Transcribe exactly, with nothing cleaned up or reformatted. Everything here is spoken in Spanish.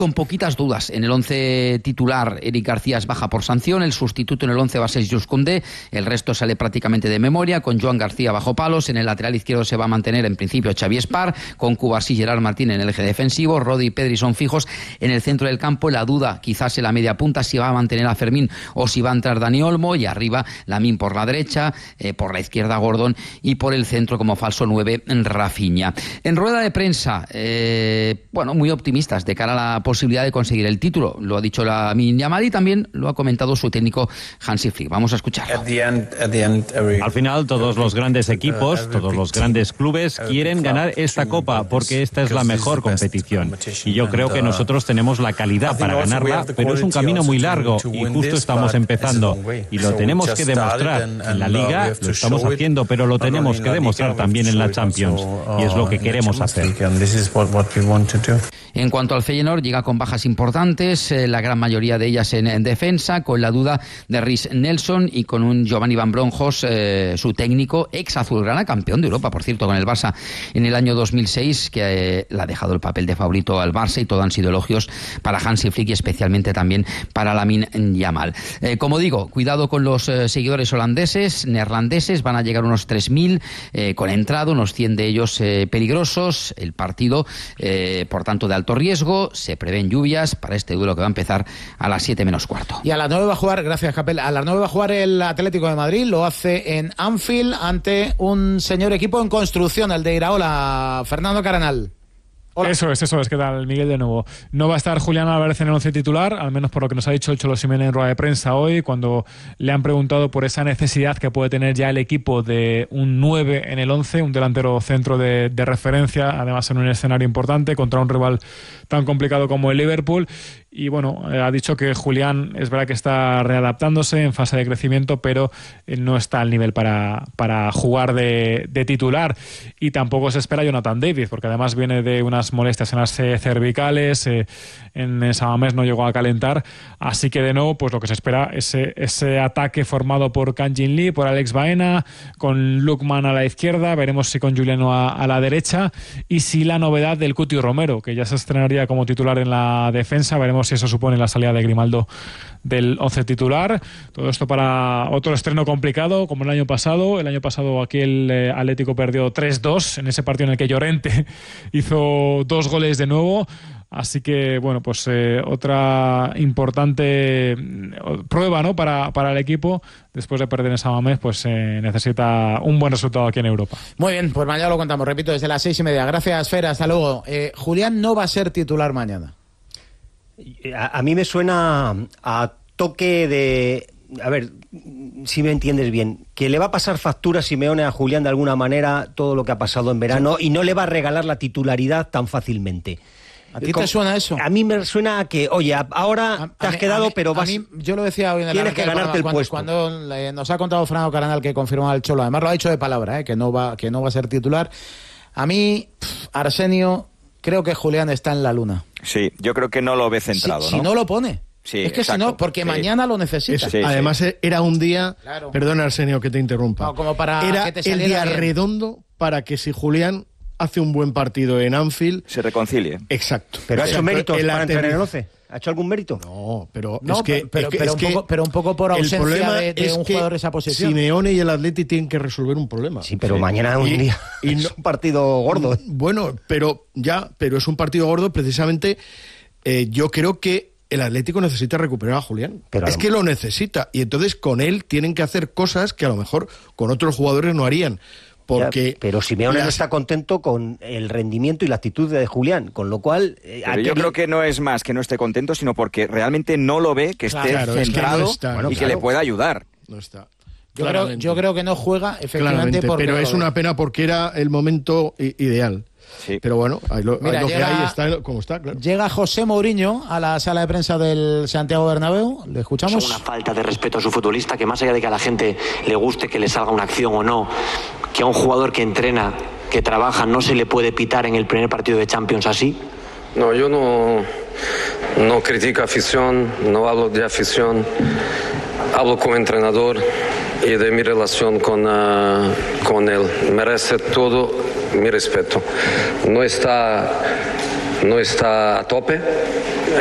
con poquitas dudas. En el once titular, Eric García es baja por sanción, el sustituto en el once va a ser Jules Koundé, el resto sale prácticamente de memoria, con Joan García bajo palos, en el lateral izquierdo se va a mantener en principio Xavi Espar, con Cubarsí y Gerard Martín en el eje defensivo, Rodri y Pedri son fijos en el centro del campo, la duda quizás en la media punta si va a mantener a Fermín o si va a entrar Dani Olmo, y arriba Lamine por la derecha, eh, por la izquierda Gordon y por el centro como falso nueve Rafinha. En rueda de prensa, eh, bueno, muy optimistas de cara a la posibilidad de conseguir el título. Lo ha dicho Lamine Yamal y también lo ha comentado su técnico Hansi Flick. Vamos a escucharlo. Al final, todos los grandes equipos, todos los grandes clubes quieren ganar esta copa porque esta es la mejor competición. Y yo creo que nosotros tenemos la calidad para ganarla, pero es un camino muy largo y justo estamos empezando. Y lo tenemos que demostrar. En la Liga lo estamos haciendo, pero lo tenemos que demostrar también en la Champions. Y es lo que queremos hacer. En cuanto al Feyenoord, llega con bajas importantes, eh, la gran mayoría de ellas en, en defensa, con la duda de Reiss Nelson y con un Giovanni Van Bronckhorst, eh, su técnico, ex azulgrana, campeón de Europa, por cierto, con el Barça en el año dos mil seis, que eh, le ha dejado el papel de favorito al Barça, y todo han sido elogios para Hansi Flick y especialmente también para Lamine Yamal. Eh, como digo, cuidado con los eh, seguidores holandeses, neerlandeses, van a llegar unos tres mil eh, con entrada, unos cien de ellos eh, peligrosos, el partido, eh, por tanto, de alto riesgo, se prevén lluvias para este duelo que va a empezar a las siete menos cuarto. Y a las nueve va a jugar, gracias Capel, a las nueve va a jugar el Atlético de Madrid, lo hace en Anfield ante un señor equipo en construcción, el de Iraola. Fernando Caranal. Hola. Eso es, eso es, ¿qué tal, Miguel? De nuevo. No va a estar Julián Álvarez en el once titular, al menos por lo que nos ha dicho el Cholo Simeone en rueda de prensa hoy, cuando le han preguntado por esa necesidad que puede tener ya el equipo de un nueve en el once, un delantero centro de, de referencia, además en un escenario importante, contra un rival tan complicado como el Liverpool. Y bueno, eh, ha dicho que Julián es verdad que está readaptándose en fase de crecimiento, pero eh, no está al nivel para, para jugar de, de titular. Y tampoco se espera Jonathan David, porque además viene de unas molestias en las eh, cervicales, eh, en Samamés no llegó a calentar, así que de nuevo pues lo que se espera es ese, ese ataque formado por Kang Jin Lee, por Alex Baena, con Lookman a la izquierda, veremos si con Juliano a, a la derecha, y si la novedad del Cuti Romero, que ya se estrenaría como titular en la defensa, veremos si eso supone la salida de Grimaldo del once titular. Todo esto para otro estreno complicado como el año pasado. El año pasado aquí el eh, Atlético perdió tres dos en ese partido en el que Llorente hizo dos goles de nuevo. Así que, bueno, pues eh, otra importante prueba, ¿no?, para, para el equipo. Después de perder en Samamés, pues eh, necesita un buen resultado aquí en Europa. Muy bien, pues mañana lo contamos, repito, desde las seis y media. Gracias, Fer, hasta luego. Eh, Julián no va a ser titular mañana. A, a mí me suena a toque de... A ver, si me entiendes bien, que le va a pasar factura Simeone a Julián de alguna manera todo lo que ha pasado en verano, sí, y no le va a regalar la titularidad tan fácilmente. ¿A ti te suena eso? A mí me suena a que, oye, ahora a, te has a quedado, mí, pero vas... A mí, yo lo decía hoy en el tienes que ganarte el cuando, puesto. Cuando eh, nos ha contado Fernando Caranal que confirmaba el Cholo, además lo ha dicho de palabra, eh, que, no va, que no va a ser titular. A mí, pff, Arsenio, creo que Julián está en la luna. Sí, yo creo que no lo ve centrado, si, ¿no? Si no lo pone. Sí, es que exacto, si no, porque sí. mañana lo necesita. Es, sí, además sí. Era un día, claro. Perdona Arsenio que te interrumpa, no, como para era que te el día bien. redondo para que si Julián hace un buen partido en Anfield se reconcilie. Exacto. Pero ha hecho méritos el para entrar en el once. ¿Ha hecho algún mérito? No, pero no, es que, pero, es que, pero, es un que poco, pero un poco por ausencia de, de es un jugador de esa posición. Simeone y el Atleti tienen que resolver un problema. Sí, pero sí. mañana es un y, día y es no, un partido gordo. Bueno, pero ya, pero es un partido gordo precisamente. Eh, yo creo que el Atlético necesita recuperar a Julián. Pero es que lo necesita. Y entonces con él tienen que hacer cosas que a lo mejor con otros jugadores no harían. Porque ya, pero Simeone las... no está contento con el rendimiento y la actitud de Julián, con lo cual... Eh, pero yo creo que no es más que no esté contento, sino porque realmente no lo ve, que esté claro, centrado es que no está, y bueno, que claro. le pueda ayudar. No está. Yo creo, yo creo que no juega, efectivamente, porque pero es una pena porque era el momento ideal. Sí. Pero bueno, ahí lo, Mira, ahí lo llega, que hay está como está, claro. Llega José Mourinho a la sala de prensa del Santiago Bernabéu. ¿Le escuchamos? Es una falta de respeto a su futbolista, que más allá de que a la gente le guste que le salga una acción o no, que a un jugador que entrena, que trabaja, no se le puede pitar en el primer partido de Champions así. No, yo no, no critico afición, no hablo de afición, hablo como entrenador y de mi relación con, uh, con él. Merece todo mi respeto. No está, no está a tope,